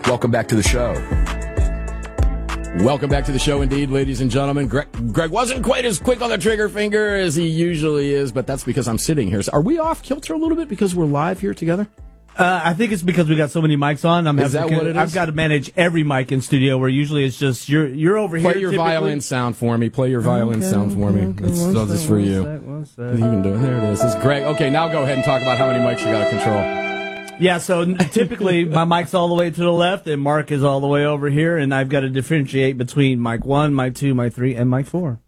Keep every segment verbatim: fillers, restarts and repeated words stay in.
Welcome back to the show. Welcome back to the show, indeed, ladies and gentlemen. Greg, Greg wasn't quite as quick on the trigger finger as he usually is, but that's because I'm sitting here. So are we off kilter a little bit because we're live here together? Uh, I think it's because we got so many mics on. I'm is that to, what it is? I've got to manage every mic in studio, where usually it's just you're you're over Play here. your typically. violin sound for me. Play your violin okay, sound for okay, me. okay, That's, one that's sec, for one you. sec, one sec. You can do it. There it is. This is Greg. Okay, now go ahead and talk about how many mics you got to control. Yeah, so typically my mic's all the way to the left, and Mark is all the way over here, and I've got to differentiate between mic one, mic two, mic three, and mic four.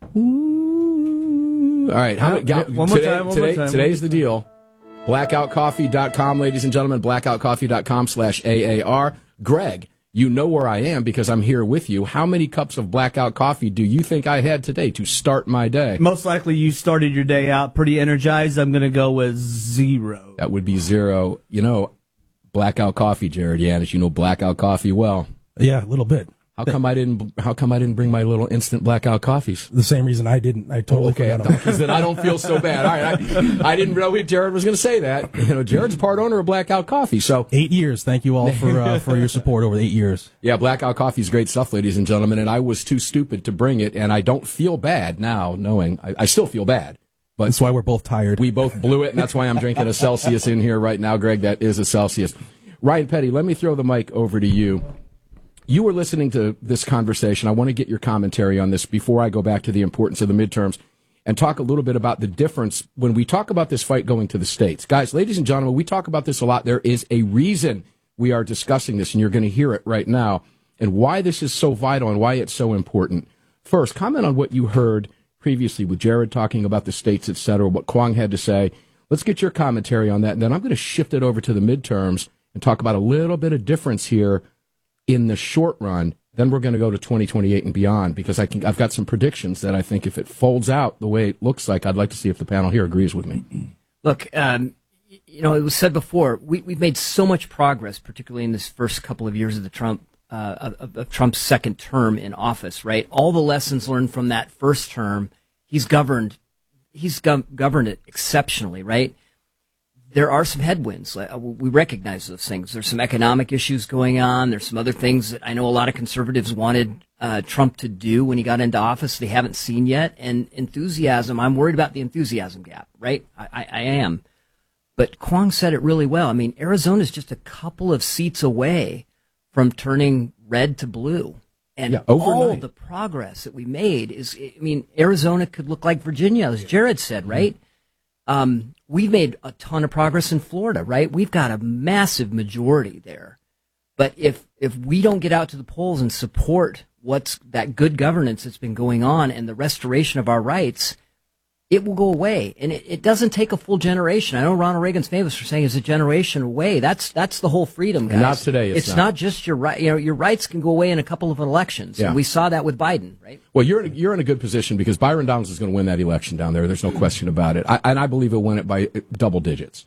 Ooh. All right. How, Yeah, how, one more today, time, one today, more time. Today's the deal. blackout coffee dot com, ladies and gentlemen. blackout coffee dot com slash A A R. Greg, you know where I am because I'm here with you. How many cups of Blackout coffee do you think I had today to start my day? Most likely you started your day out pretty energized. I'm going to go with zero. That would be zero. You know, Blackout coffee, Jared Yanis. You know Blackout coffee well. Yeah, a little bit. How come I didn't? How come I didn't bring my little instant Blackout coffees? The same reason I didn't. I totally Okay, forgot about because then I don't feel so bad. All right, I, I didn't know Jared was going to say that. You know, Jared's part owner of Blackout Coffee, so Eight years. Thank you all for uh, for your support over the eight years. yeah, Blackout Coffee is great stuff, ladies and gentlemen. And I was too stupid to bring it, and I don't feel bad now, knowing I, I still feel bad. But That's why we're both tired. we both blew it, and that's why I'm drinking a Celsius in here right now, Greg. That is a Celsius. Ryan Petty, let me throw the mic over to you. You were listening to this conversation. I want to get your commentary on this before I go back to the importance of the midterms and talk a little bit about the difference when we talk about this fight going to the states. Guys, ladies and gentlemen, we talk about this a lot. There is a reason we are discussing this, and you're going to hear it right now, and why this is so vital and why it's so important. First, comment on what you heard previously with Jared talking about the states, et cetera, what Kwong had to say. Let's get your commentary on that, and then I'm going to shift it over to the midterms and talk about a little bit of difference here in the short run. Then we're going to go to twenty twenty-eight and beyond, because I can, I've got some predictions that I think if it folds out the way it looks like, I'd like to see if the panel here agrees with me. Look, um, you know, it was said before, we, we've made so much progress, particularly in this first couple of years of the Trump, uh, of, of Trump's second term in office, right? All the lessons learned from that first term, he's governed, he's gov- governed it exceptionally, right? There are some headwinds. We recognize those things. There's some economic issues going on. There's some other things that I know a lot of conservatives wanted uh, Trump to do when he got into office they haven't seen yet. And enthusiasm, I'm worried about the enthusiasm gap, right? I, I, I am. But Kwong said it really well. I mean, Arizona's just a couple of seats away from turning red to blue. And Yeah, all overnight. the progress that we made is, I mean, Arizona could look like Virginia, as Jared said, right? Um, we've made a ton of progress in Florida, right? We've got a massive majority there. But if if we don't get out to the polls and support what's that good governance that's been going on and the restoration of our rights, it will go away. And it, it doesn't take a full generation. I know Ronald Reagan's famous for saying it's a generation away. That's that's the whole freedom, guys. Not today, it's It's not. not just your right. You know, your rights can go away in a couple of elections. Yeah. And we saw that with Biden, right? Well, you're in a, you're in a good position because Byron Downs is going to win that election down there. There's no question about it. I, and I believe he'll win it by double digits.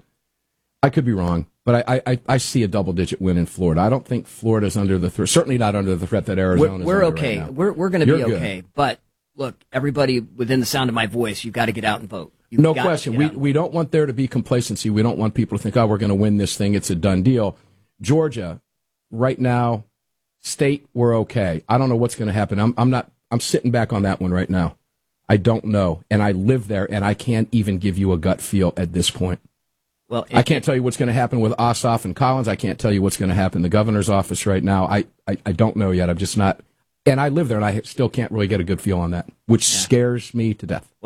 I could be wrong, but I, I, I see a double-digit win in Florida. I don't think Florida's under the threat, certainly not under the threat that Arizona is We're, we're under okay. right now. we're we're going to You're be good. okay. But look, everybody within the sound of my voice, you've got to get out and vote. You've No got to question. get We out and we don't want there to be complacency. We don't want people to think, oh, we're going to win this thing. It's a done deal. Georgia, right now, state, we're okay. I don't know what's going to happen. I'm I'm not. I'm sitting back on that one right now. I don't know, and I live there, and I can't even give you a gut feel at this point. Well, I can't tell you what's going to happen with Ossoff and Collins. I can't tell you what's going to happen in the governor's office right now. I, I, I don't know yet. I'm just not. And I live there, and I still can't really get a good feel on that, which Yeah. scares me to death.